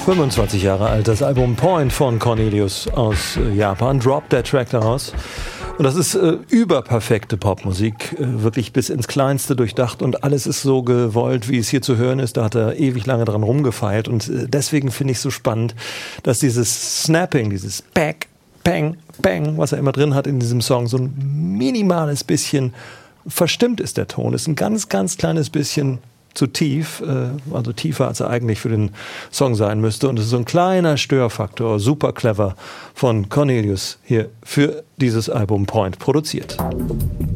25 Jahre alt, das Album Point von Cornelius aus Japan, droppt der Track daraus. Und das ist überperfekte Popmusik, wirklich bis ins Kleinste durchdacht und alles ist so gewollt, wie es hier zu hören ist. Da hat er ewig lange dran rumgefeilt und deswegen finde ich es so spannend, dass dieses Snapping, dieses Back, Bang, Bang, was er immer drin hat in diesem Song, so ein minimales bisschen verstimmt ist der Ton. Ist ein ganz, ganz kleines bisschen zu tief, also tiefer als er eigentlich für den Song sein müsste. Und es ist so ein kleiner Störfaktor, super clever von Cornelius hier für dieses Album Point produziert.